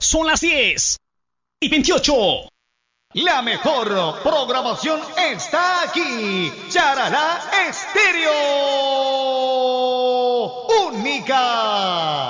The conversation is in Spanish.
Son las 10:28. La mejor programación está aquí. Charalá Estéreo. Única.